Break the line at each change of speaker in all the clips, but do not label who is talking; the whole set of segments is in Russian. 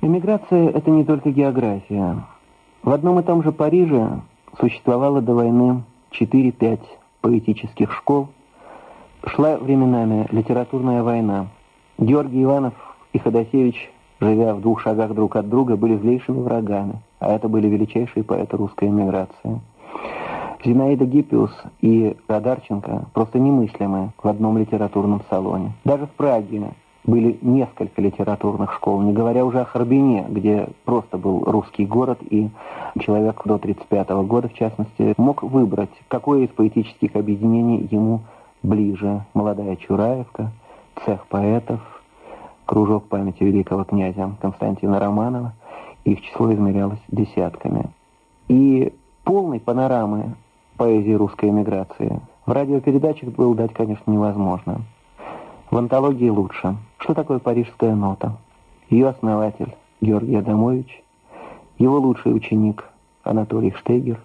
Эмиграция – это не только география. В одном и том же Париже существовало до войны 4-5 поэтических школ. Шла временами литературная война. Георгий Иванов и Ходосевич, живя в 2 шагах друг от друга, были злейшими врагами, а это были величайшие поэты русской эмиграции. Зинаида Гиппиус и Радарченко просто немыслимы в одном литературном салоне. Даже в Праге были несколько литературных школ, не говоря уже о Харбине, где просто был русский город, и человек до 1935 года, в частности, мог выбрать, какое из поэтических объединений ему ближе. Молодая Чураевка, цех поэтов, кружок памяти великого князя Константина Романова. Их число измерялось десятками. И полной панорамы поэзии русской эмиграции в радиопередачах было дать, конечно, невозможно. В антологии лучше. Что такое парижская нота? Ее основатель Георгий Адамович, его лучший ученик Анатолий Штегер,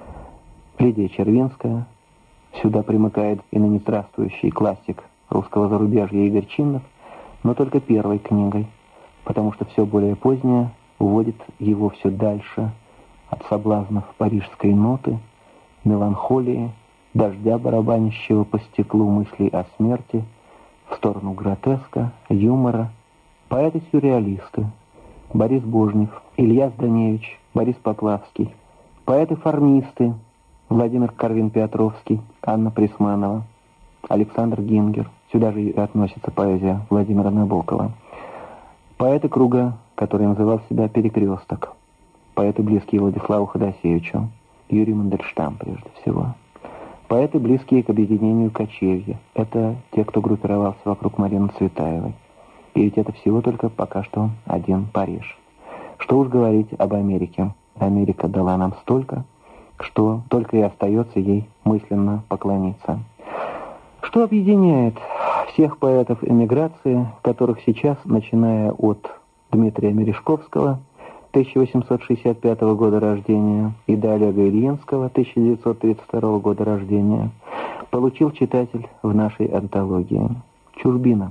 Лидия Червинская, сюда примыкает и ныне здравствующий классик русского зарубежья Игорь Чиннов, но только первой книгой, потому что все более позднее уводит его все дальше от соблазнов парижской ноты, меланхолии, дождя, барабанящего по стеклу мыслей о смерти, в сторону гротеска, юмора. Поэты-сюрреалисты: Борис Божнев, Илья Зданевич, Борис Поплавский. Поэты-формисты: Владимир Карвин-Петровский, Анна Присманова, Александр Гингер. Сюда же и относится поэзия Владимира Набокова. Поэты круга, который называл себя «Перекресток». Поэты, близкие Владиславу Ходосевичу, Юрий Мандельштам прежде всего. Поэты, близкие к объединению кочевья. Это те, кто группировался вокруг Марины Цветаевой. И ведь это всего только пока что один Париж. Что уж говорить об Америке. Америка дала нам столько, что только и остается ей мысленно поклониться. Что объединяет всех поэтов эмиграции, которых сейчас, начиная от Дмитрия Мережковского, 1865 года рождения, и до Олега Ильинского, 1932 года рождения, получил читатель в нашей антологии? Чужбина.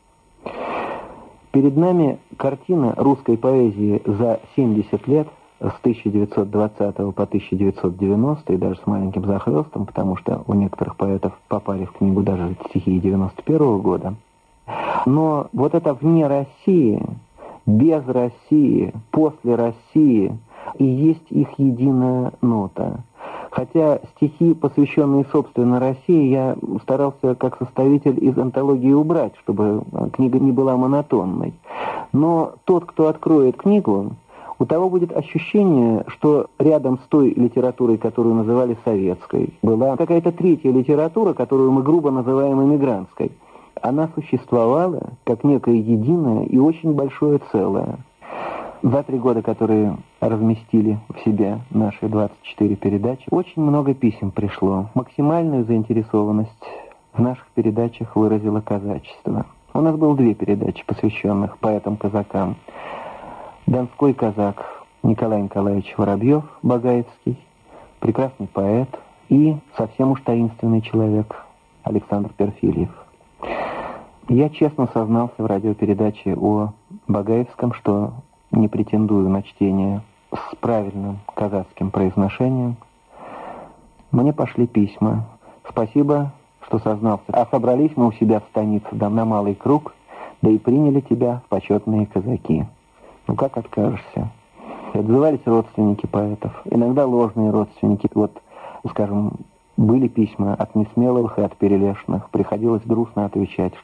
Перед нами картина русской поэзии за 70 лет, с 1920 по 1990, и даже с маленьким захлестом, потому что у некоторых поэтов попали в книгу даже стихи 91 года. Но вот это вне России, без России, после России, и есть их единая нота. Хотя стихи, посвященные, собственно, России, я старался как составитель из антологии убрать, чтобы книга не была монотонной. Но тот, кто откроет книгу, у того будет ощущение, что рядом с той литературой, которую называли советской, была какая-то третья литература, которую мы грубо называем эмигрантской. Она существовала как некое единое и очень большое целое. За 3 года, которые разместили в себе наши 24 передачи, очень много писем пришло. Максимальную заинтересованность в наших передачах выразило казачество. У нас было 2 передачи, посвященных поэтам-казакам. Донской казак Николай Николаевич Воробьев, Багаевский, прекрасный поэт, и совсем уж таинственный человек Александр Перфильев. Я честно сознался в радиопередаче о Багаевском, что не претендую на чтение с правильным казахским произношением. Мне пошли письма. Спасибо, что сознался. А собрались мы у себя в станице, да, на малый круг, да и приняли тебя в почетные казаки. Ну как откажешься? Отзывались родственники поэтов, иногда ложные родственники. Вот, скажем, были письма от несмелых и от перелешных. Приходилось грустно отвечать,